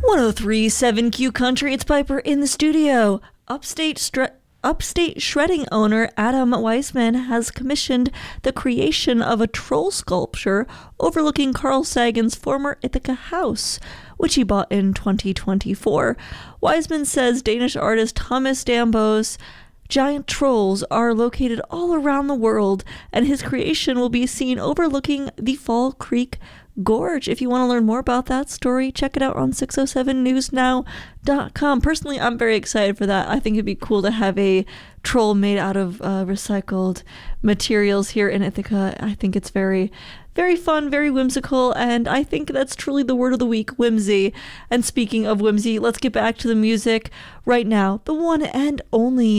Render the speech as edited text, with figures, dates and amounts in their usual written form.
103.7 Country, it's Piper in the studio. Upstate shredding owner Adam Weissman has commissioned the creation of a troll sculpture overlooking Carl Sagan's former Ithaca house, which he bought in 2024. Weissman says Danish artist Thomas Dambo's giant trolls are located all around the world, and his creation will be seen overlooking the Fall Creek Gorge. If you want to learn more about that story, check it out on 607newsnow.com. Personally, I'm very excited for that. I think it'd be cool to have a troll made out of recycled materials here in Ithaca. I think it's very, very fun, very whimsical, and I think that's truly the word of the week, whimsy. And speaking of whimsy, let's get back to the music right now. The one and only